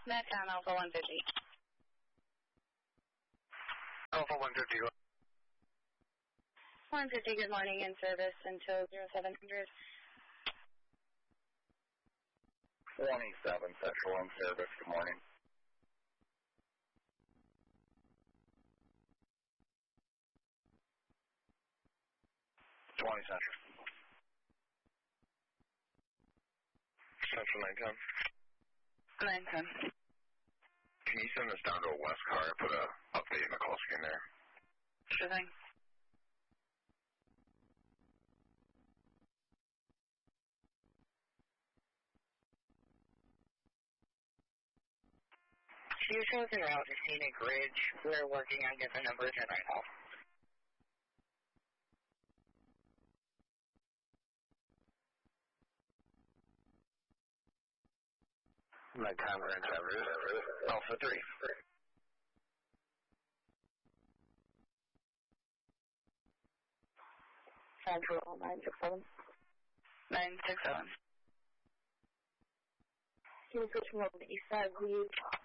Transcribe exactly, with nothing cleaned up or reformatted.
Metcon Alpha one fifty. Alpha one fifty. one fifty, good morning, in service until zero seven hundred. twenty-seven Central in service, good morning. twenty Central. Central nine ten. nine ten. Can you send this down to a West car? I put a update in the call screen there. Sure thing. She shows en route to Scenic Ridge. We're working on different numbers right now. Nighttime Grand Traverse. Alpha three. Central nine six seven. nine six seven. Can you switch from over to east side, please?